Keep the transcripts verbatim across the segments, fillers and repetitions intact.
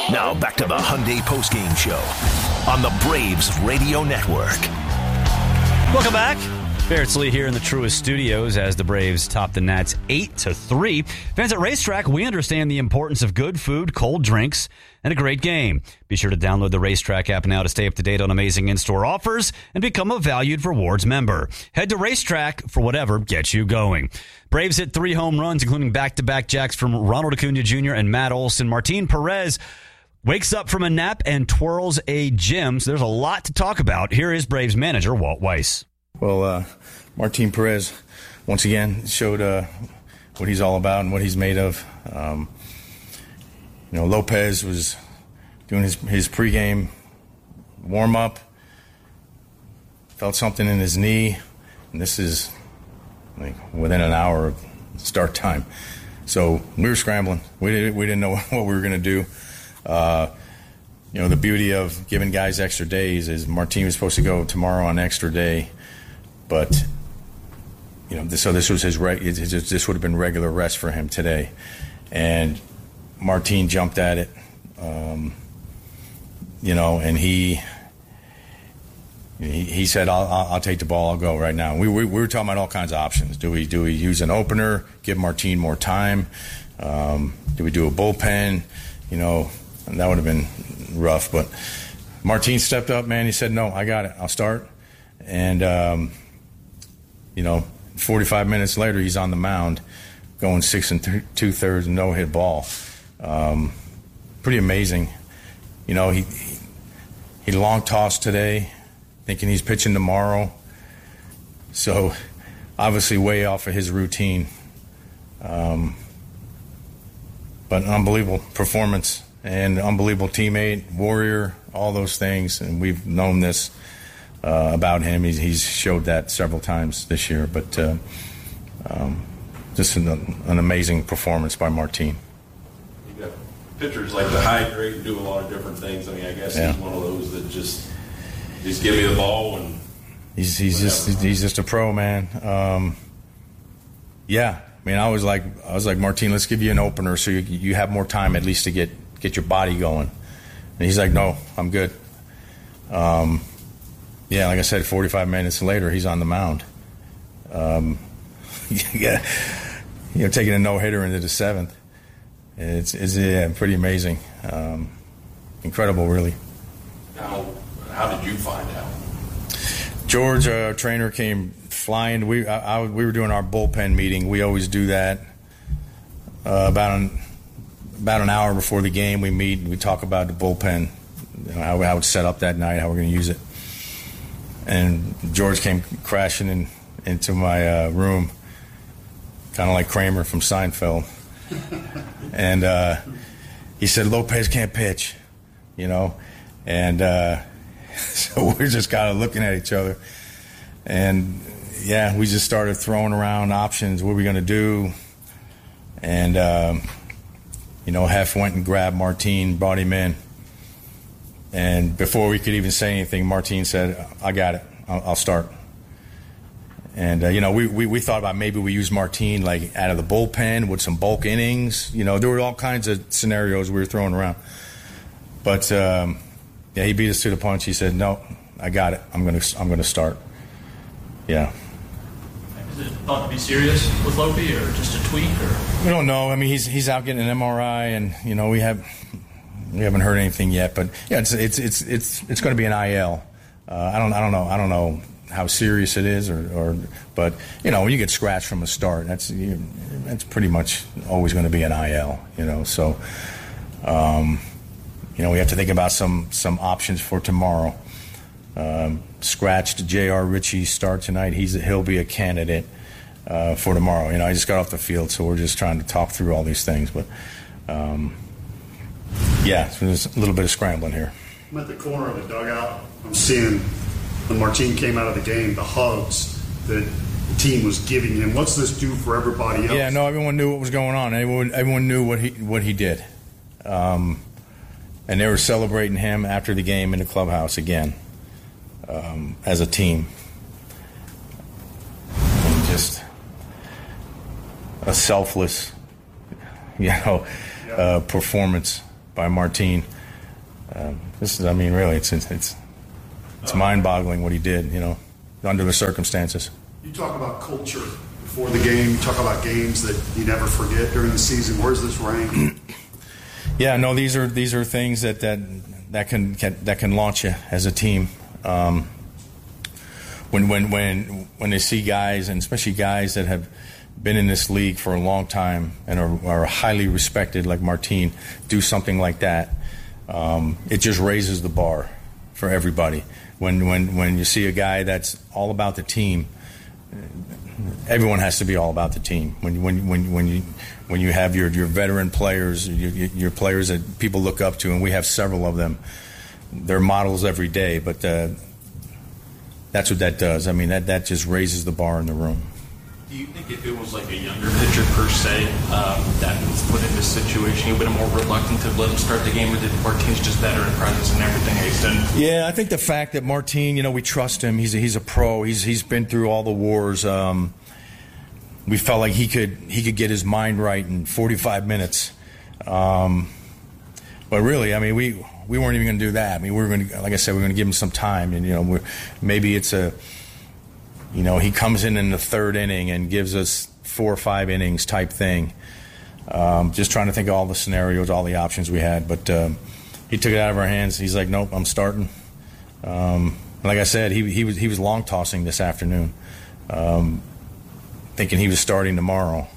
Now back to the Hyundai postgame show on the Braves Radio Network. Welcome back. Barrett Lee here in the Truist Studios as the Braves top the Nats eight to three. Fans at Racetrack, we understand the importance of good food, cold drinks, and a great game. Be sure to download the Racetrack app now to stay up to date on amazing in-store offers and become a Valued Rewards member. Head to Racetrack for whatever gets you going. Braves hit three home runs, including back-to-back jacks from Ronald Acuna Junior and Matt Olson. Martin Perez wakes up from a nap and twirls a gem. So there's a lot to talk about. Here is Braves manager Walt Weiss. Well, uh, Martin Perez, once again, showed uh, what he's all about and what he's made of. Um, you know, Lopez was doing his, his pregame warm-up, felt something in his knee, and this is like within an hour of start time. So we were scrambling. We didn't, we didn't know what we were going to do. Uh, you know, the beauty of giving guys extra days is Martin was supposed to go tomorrow on extra day. But, you know, this, so this was his, reg, his this would have been regular rest for him today. And Martin jumped at it, um, you know, and he he, he said, I'll, I'll, I'll take the ball, I'll go right now. We, we, we were talking about all kinds of options. Do we, do we use an opener, give Martin more time? Um, do we do a bullpen? You know, and that would have been rough. But Martin stepped up, man. He said, no, I got it. I'll start. And, um, you know, forty-five minutes later, he's on the mound, going six and th- two thirds, no hit ball. Um, pretty amazing. You know, he, he he long tossed today, thinking he's pitching tomorrow. So, obviously, way off of his routine. Um, but an unbelievable performance and unbelievable teammate, warrior, all those things, and we've known this. Uh, about him. He's, he's showed that several times this year, but uh, um, just an, an amazing performance by Martin. You got pitchers like to hydrate and do a lot of different things. I mean, I guess yeah. he's one of those that just just give me the ball and he's he's just he's just a pro, man. Um, yeah, I mean, I was like I was like Martin, let's give you an opener so you you have more time at least to get get your body going. And he's like, no, I'm good. Um, Yeah, like I said, forty-five minutes later, he's on the mound. Um, yeah, you know, taking a no-hitter into the seventh. It's, it's yeah, pretty amazing. Um, incredible, really. How, how did you find out? George, our trainer, came flying. We I, I, we were doing our bullpen meeting. We always do that uh, about an about an hour before the game. We meet and we talk about the bullpen, you know, how, how it's set up that night, how we're going to use it. And George came crashing in, into my uh, room, kind of like Kramer from Seinfeld. and uh, he said, Lopez can't pitch, you know. And uh, so we're just kind of looking at each other. And, yeah, we just started throwing around options. What are we going to do? And, um, you know, Hef went and grabbed Martin, brought him in. And before we could even say anything, Martin said, I got it. I'll, I'll start. And, uh, you know, we, we, we thought about maybe we use Martin, like, out of the bullpen with some bulk innings. You know, there were all kinds of scenarios we were throwing around. But, um, yeah, he beat us to the punch. He said, no, I got it. I'm going to I'm gonna start. Yeah. Is it thought to be serious with Lopi or just a tweak? Or? We don't know. I mean, he's he's out getting an M R I, and, you know, we have – We haven't heard anything yet, but yeah, it's it's it's it's it's going to be an I L. Uh, I don't I don't know I don't know how serious it is, or, or but you know when you get scratched from a start, that's you, that's pretty much always going to be an I L. You know, so um, you know we have to think about some some options for tomorrow. Um, scratched J R Ritchie start tonight. He's he'll be a candidate uh, for tomorrow. You know, I just got off the field, so we're just trying to talk through all these things, but. Um, Yeah, so there's a little bit of scrambling here. I'm at the corner of the dugout. I'm seeing when Martin came out of the game, the hugs that the team was giving him. What's this do for everybody else? Yeah, no, everyone knew what was going on. Everyone, everyone knew what he what he did, um, and they were celebrating him after the game in the clubhouse again um, as a team. And just a selfless, you know, uh, performance by Martin. Um, this is, I mean, really, it's it's it's, it's mind-boggling what he did, you know, under the circumstances. You talk about culture before the game. You talk about games that you never forget during the season. Where's this rank? Yeah, no, these are these are things that that, that can, can that can launch you as a team. Um, when when when when they see guys, and especially guys that have been in this league for a long time and are, are highly respected, like Martin, do something like that. Um, it just raises the bar for everybody. When when when you see a guy that's all about the team, everyone has to be all about the team. When when when when you when you have your your veteran players, your, your players that people look up to, and we have several of them. They're models every day, but uh, that's what that does. I mean, that that just raises the bar in the room. Do you think if it was like a younger pitcher per se um, that was put in this situation, you would have more reluctant to let him start the game, or did Martin's just better in presence and everything he's done? Yeah, I think the fact that Martin, you know, we trust him. He's a, he's a pro. He's he's been through all the wars. Um, we felt like he could he could get his mind right in forty-five minutes. Um, but really, I mean, we we weren't even going to do that. I mean, we were going to, like I said, we we're going to give him some time, and you know, we're, maybe it's a. You know, he comes in in the third inning and gives us four or five innings type thing. Um, just trying to think of all the scenarios, all the options we had. But um, he took it out of our hands. He's like, nope, I'm starting. Um, like I said, he he was he was long tossing this afternoon, um, thinking he was starting tomorrow.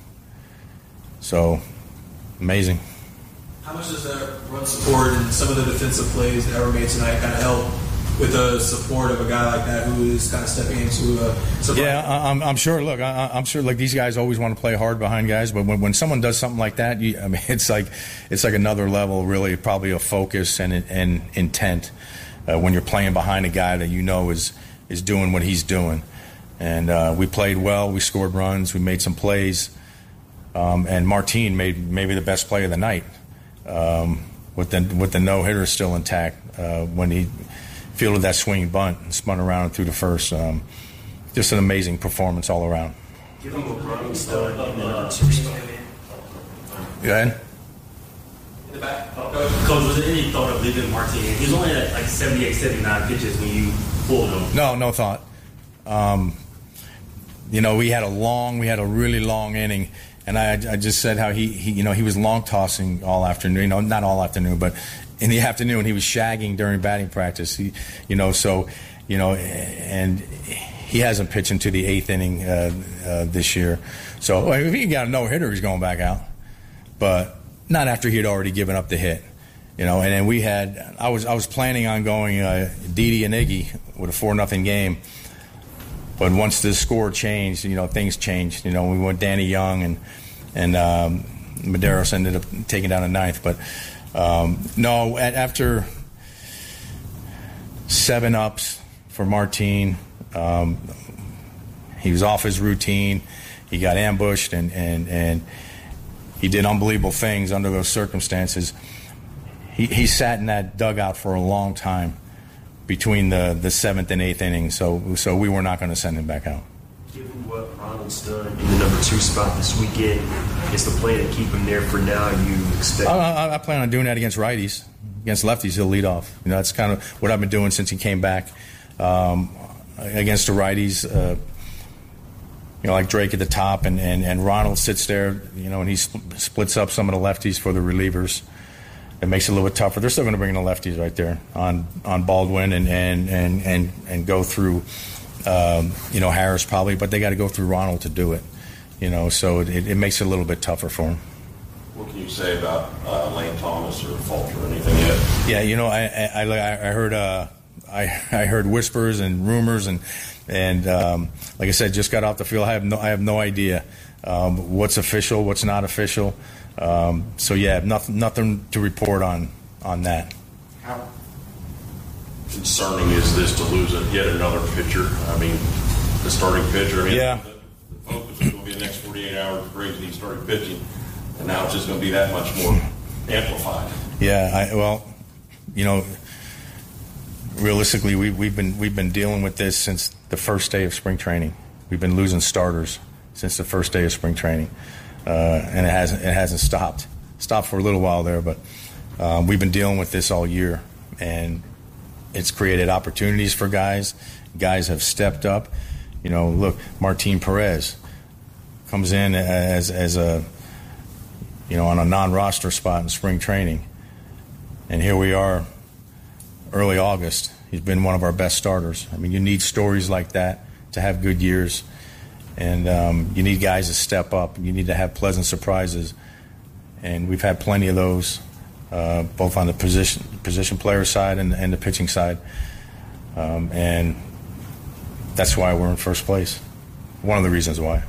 So, amazing. How much does that run support and some of the defensive plays that were made tonight kind of help with the support of a guy like that who is kind of stepping into a support? Yeah, I'm, I'm sure. Look, I, I'm sure. Like, these guys always want to play hard behind guys, but when, when someone does something like that, you, I mean, it's like it's like another level, really, probably of focus and and intent uh, when you're playing behind a guy that you know is is doing what he's doing. And uh, we played well. We scored runs. We made some plays. Um, and Martin made maybe the best play of the night um, with the with the no hitter still intact uh, when he fielded that swinging bunt and spun around and through the first. Um, just an amazing performance all around. Give him what Ronald's done in the non-super spot. Go ahead. In the back. Coach, was there any thought of leaving Martin? He was only at like seventy-eight, seventy-nine pitches when you pulled him. No, no thought. Um, you know, we had a long, we had a really long inning, and I, I just said how he, he, you know, he was long tossing all afternoon. You know, not all afternoon, but in the afternoon, he was shagging during batting practice. He, you know, so, you know, and he hasn't pitched into the eighth inning uh, uh, this year. So well, if he got a no hitter, he's going back out, but not after he had already given up the hit. You know, and then we had, I was I was planning on going uh, Didi and Iggy with a four nothing game, but once the score changed, you know, things changed. You know, we went Danny Young and and um, Medeiros ended up taking down a ninth, but. Um, no, at, after seven ups for Martin, um, he was off his routine. He got ambushed, and, and, and he did unbelievable things under those circumstances. He, he sat in that dugout for a long time between the, the seventh and eighth innings, so so we were not going to send him back out. Given what Ronald's done in the number two spot this weekend, is the plan to keep him there for now? You expect? I, I, I plan on doing that against righties. Against lefties, he'll lead off. You know, that's kind of what I've been doing since he came back. Um, against the righties, uh, you know, like Drake at the top, and, and, and Ronald sits there, you know, and he sp- splits up some of the lefties for the relievers. It makes it a little bit tougher. They're still going to bring in the lefties right there on on Baldwin and and and and, and go through. Um, you know, Harris probably, but they got to go through Ronald to do it. You know, so it, it makes it a little bit tougher for him. What can you say about uh, Lane Thomas or Fulcher or anything yet? Yeah, you know, I I, I heard uh, I I heard whispers and rumors and and um, like I said, just got off the field. I have no I have no idea um, what's official, what's not official. Um, so yeah, nothing nothing to report on on that. How concerning is this to lose yet another pitcher? I mean, the starting pitcher. I mean, yeah. The, the focus is going to be the next forty-eight hours. Braves need starting pitching, and now it's just going to be that much more amplified. Yeah. I, well, you know, realistically, we, we've been we've been dealing with this since the first day of spring training. We've been losing starters since the first day of spring training, uh, and it hasn't it hasn't stopped. Stopped for a little while there, but. Uh, we've been dealing with this all year, and it's created opportunities for guys. Guys have stepped up. You know, look, Martin Perez comes in as as a, you know, on a non-roster spot in spring training. And here we are, early August. He's been one of our best starters. I mean, you need stories like that to have good years. And um, you need guys to step up. You need to have pleasant surprises. And we've had plenty of those, uh, both on the position position player side and, and the pitching side. Um, and that's why we're in first place. One of the reasons why.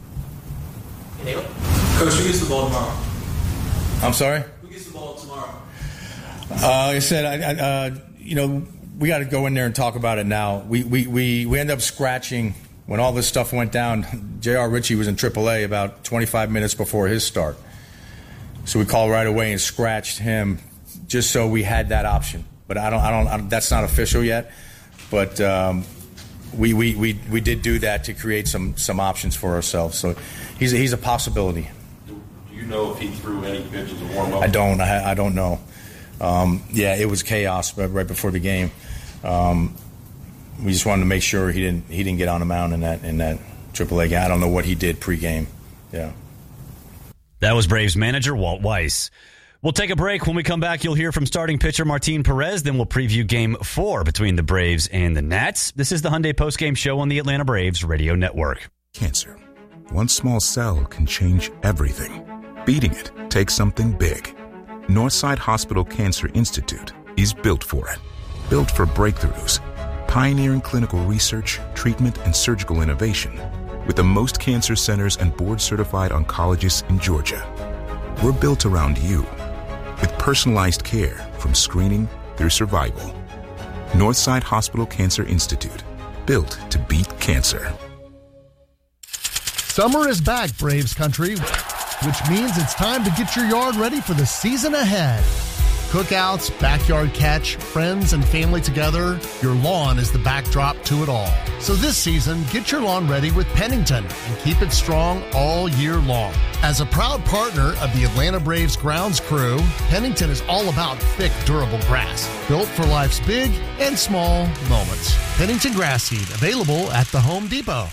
Coach, who gets the ball tomorrow? I'm sorry? Who gets the ball tomorrow? Uh, like I said, I, I, uh, you know, we got to go in there and talk about it now. We, we, we, we end up scratching, when all this stuff went down, J R. Ritchie was in triple A about twenty-five minutes before his start. So we called right away and scratched him just so we had that option. But I don't, I don't, I don't that's not official yet. But um, we, we, we, we did do that to create some, some options for ourselves. So he's a, he's a possibility. Do you know if he threw any pitches to warm up? I don't. I, I don't know. Um, yeah, it was chaos right before the game. Um, we just wanted to make sure he didn't he didn't get on the mound in that in that triple A game. I don't know what he did pregame. Yeah. That was Braves manager Walt Weiss. We'll take a break. When we come back, you'll hear from starting pitcher Martin Perez. Then we'll preview Game Four between the Braves and the Nats. This is the Hyundai postgame show on the Atlanta Braves Radio Network. Cancer. One small cell can change everything. Beating it takes something big. Northside Hospital Cancer Institute is built for it. Built for breakthroughs, pioneering clinical research, treatment, and surgical innovation with the most cancer centers and board-certified oncologists in Georgia. We're built around you with personalized care from screening through survival. Northside Hospital Cancer Institute, built to beat cancer. Summer is back, Braves country, which means it's time to get your yard ready for the season ahead. Cookouts, backyard catch, friends and family together, your lawn is the backdrop to it all. So this season, get your lawn ready with Pennington and keep it strong all year long. As a proud partner of the Atlanta Braves grounds crew, Pennington is all about thick, durable grass, built for life's big and small moments. Pennington grass seed, available at the Home Depot.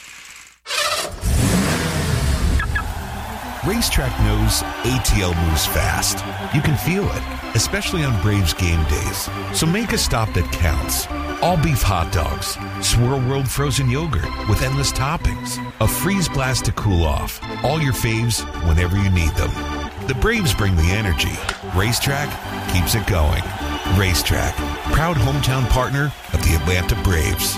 Racetrack knows A T L moves fast. You can feel it, especially on Braves game days. So make a stop that counts. All beef hot dogs, Swirl World frozen yogurt with endless toppings, a freeze blast to cool off. All your faves whenever you need them. The Braves bring the energy. Racetrack keeps it going. Racetrack, proud hometown partner of the Atlanta Braves.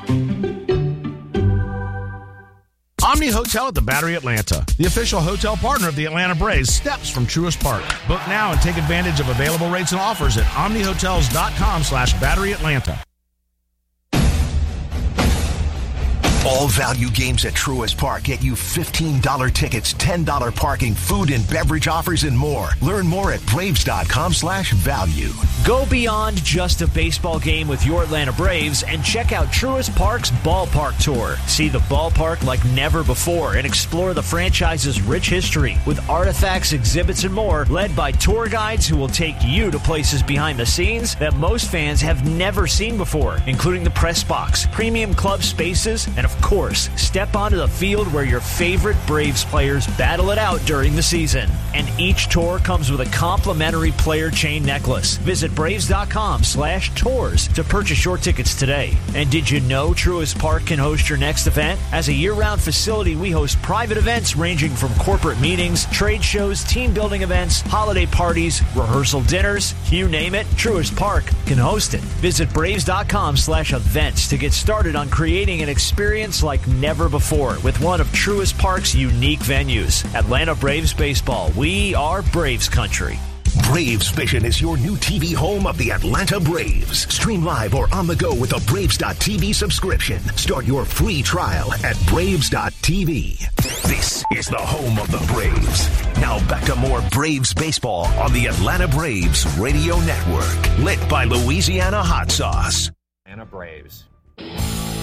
Omni Hotel at the Battery Atlanta, the official hotel partner of the Atlanta Braves, steps from Truist Park. Book now and take advantage of available rates and offers at omnihotels.com slash Battery Atlanta. All value games at Truist Park get you fifteen dollars tickets, ten dollars parking, food and beverage offers, and more. Learn more at braves.com slash value. Go beyond just a baseball game with your Atlanta Braves and check out Truist Park's Ballpark Tour. See the ballpark like never before and explore the franchise's rich history with artifacts, exhibits, and more, led by tour guides who will take you to places behind the scenes that most fans have never seen before, including the press box, premium club spaces, and of course, step onto the field where your favorite Braves players battle it out during the season. And each tour comes with a complimentary player chain necklace. Visit Braves.com slash tours to purchase your tickets today. And did you know Truist Park can host your next event? As a year-round facility, we host private events ranging from corporate meetings, trade shows, team building events, holiday parties, rehearsal dinners, you name it, Truist Park can host it. Visit Braves.com slash events to get started on creating an experience like never before with one of Truist Park's unique venues. Atlanta Braves Baseball. We are Braves country. Braves Vision is your new T V home of the Atlanta Braves. Stream live or on the go with a Braves dot T V subscription. Start your free trial at Braves dot T V. This is the home of the Braves. Now back to more Braves baseball on the Atlanta Braves Radio Network. Lit by Louisiana Hot Sauce. Atlanta Braves.